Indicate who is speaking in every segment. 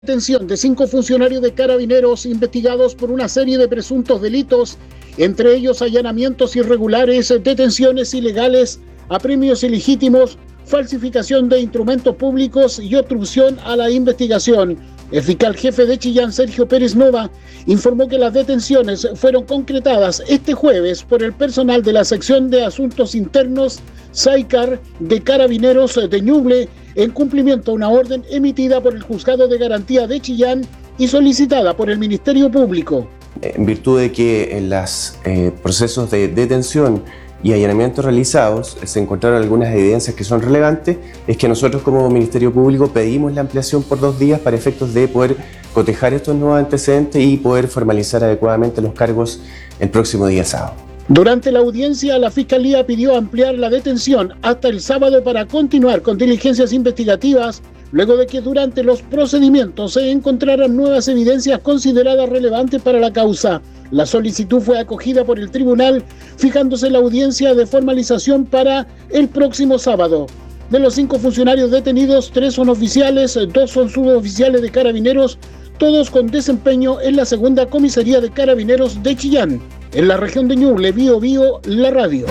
Speaker 1: Detención de 5 funcionarios de Carabineros investigados por una serie de presuntos delitos, entre ellos allanamientos irregulares, detenciones ilegales, apremios ilegítimos, falsificación de instrumentos públicos y obstrucción a la investigación. El fiscal jefe de Chillán, Sergio Pérez Nova, informó que las detenciones fueron concretadas este jueves por el personal de la sección de Asuntos Internos SAICAR de Carabineros de Ñuble, en cumplimiento a una orden emitida por el Juzgado de Garantía de Chillán y solicitada por el Ministerio Público.
Speaker 2: En virtud de que en los procesos de detención y allanamientos realizados se encontraron algunas evidencias que son relevantes, es que nosotros como Ministerio Público pedimos la ampliación por 2 días para efectos de poder cotejar estos nuevos antecedentes y poder formalizar adecuadamente los cargos el próximo día sábado.
Speaker 1: Durante la audiencia, la Fiscalía pidió ampliar la detención hasta el sábado para continuar con diligencias investigativas, luego de que durante los procedimientos se encontraran nuevas evidencias consideradas relevantes para la causa. La solicitud fue acogida por el tribunal, fijándose la audiencia de formalización para el próximo sábado. De los 5 funcionarios detenidos, 3 son oficiales, 2 son suboficiales de Carabineros, todos con desempeño en la segunda comisaría de Carabineros de Chillán. En la región de Ñuble, Bío Bío, la radio.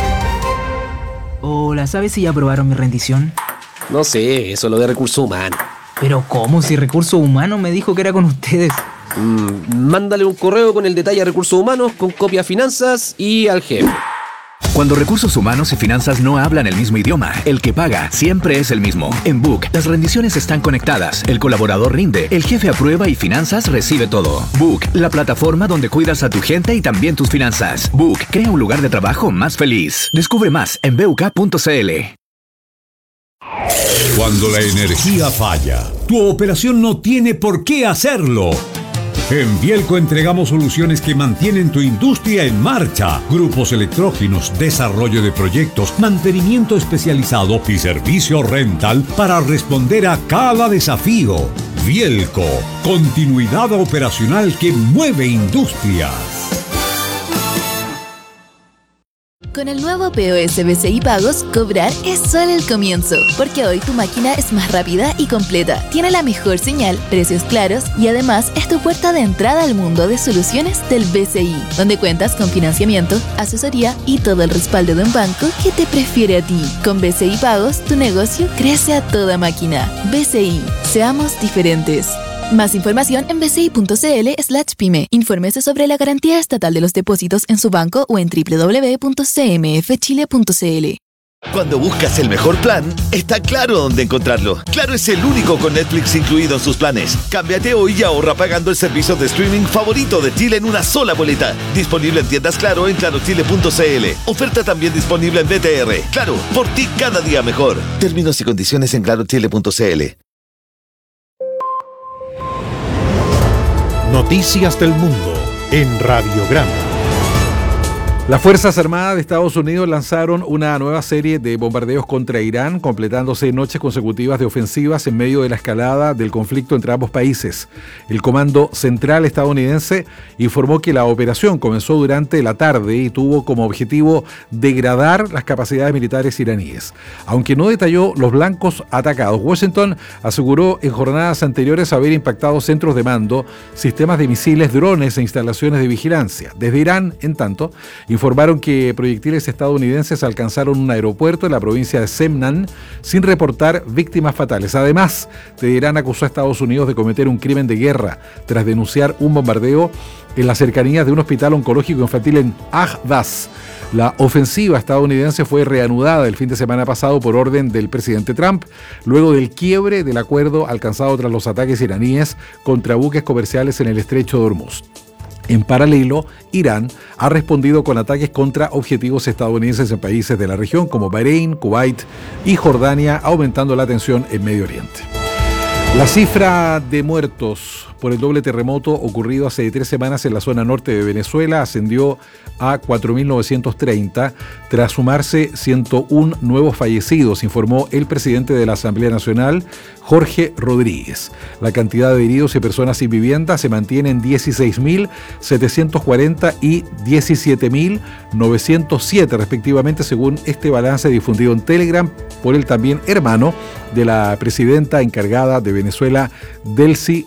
Speaker 3: Hola, ¿sabes si ya aprobaron mi rendición?
Speaker 4: No sé, eso es lo de recursos humanos.
Speaker 3: Pero ¿cómo? Si Recursos Humanos me dijo que era con ustedes.
Speaker 4: Mándale un correo con el detalle a Recursos Humanos, con copia a Finanzas y al jefe.
Speaker 5: Cuando Recursos Humanos y Finanzas no hablan el mismo idioma, el que paga siempre es el mismo. En Book, las rendiciones están conectadas, el colaborador rinde, el jefe aprueba y Finanzas recibe todo. Book, la plataforma donde cuidas a tu gente y también tus finanzas. Book, crea un lugar de trabajo más feliz. Descubre más en buk.cl.
Speaker 6: Cuando la energía falla, tu operación no tiene por qué hacerlo. En Vielco entregamos soluciones que mantienen tu industria en marcha. Grupos electrógenos, desarrollo de proyectos, mantenimiento especializado y servicio rental para responder a cada desafío. Vielco, continuidad operacional que mueve industrias.
Speaker 7: Con el nuevo POS BCI Pagos, cobrar es solo el comienzo, porque hoy tu máquina es más rápida y completa, tiene la mejor señal, precios claros y además es tu puerta de entrada al mundo de soluciones del BCI, donde cuentas con financiamiento, asesoría y todo el respaldo de un banco que te prefiere a ti. Con BCI Pagos, tu negocio crece a toda máquina. BCI, seamos diferentes. Más información en bci.cl/pyme. Infórmese sobre la garantía estatal de los depósitos en su banco o en www.cmfchile.cl.
Speaker 8: Cuando buscas el mejor plan, está Claro dónde encontrarlo. Claro es el único con Netflix incluido en sus planes. Cámbiate hoy y ahorra pagando el servicio de streaming favorito de Chile en una sola boleta. Disponible en tiendas Claro en clarochile.cl. Oferta también disponible en BTR. Claro, por ti cada día mejor. Términos y condiciones en clarochile.cl.
Speaker 9: Noticias del Mundo en Radiograma.
Speaker 10: Las Fuerzas Armadas de Estados Unidos lanzaron una nueva serie de bombardeos contra Irán, completándose noches consecutivas de ofensivas en medio de la escalada del conflicto entre ambos países. El Comando Central estadounidense informó que la operación comenzó durante la tarde y tuvo como objetivo degradar las capacidades militares iraníes. Aunque no detalló los blancos atacados, Washington aseguró en jornadas anteriores haber impactado centros de mando, sistemas de misiles, drones e instalaciones de vigilancia. Desde Irán, en tanto, informaron que proyectiles estadounidenses alcanzaron un aeropuerto en la provincia de Semnan sin reportar víctimas fatales. Además, Teherán acusó a Estados Unidos de cometer un crimen de guerra tras denunciar un bombardeo en las cercanías de un hospital oncológico infantil en Ahvaz. La ofensiva estadounidense fue reanudada el fin de semana pasado por orden del presidente Trump, luego del quiebre del acuerdo alcanzado tras los ataques iraníes contra buques comerciales en el estrecho de Hormuz. En paralelo, Irán ha respondido con ataques contra objetivos estadounidenses en países de la región como Bahrein, Kuwait y Jordania, aumentando la tensión en Medio Oriente. La cifra de muertos por el doble terremoto ocurrido hace 3 semanas en la zona norte de Venezuela ascendió a 4.930, tras sumarse 101 nuevos fallecidos, informó el presidente de la Asamblea Nacional, Jorge Rodríguez. La cantidad de heridos y personas sin vivienda se mantiene en 16.740 y 17.907 respectivamente, según este balance difundido en Telegram por el también hermano de la presidenta encargada de Venezuela, Delcy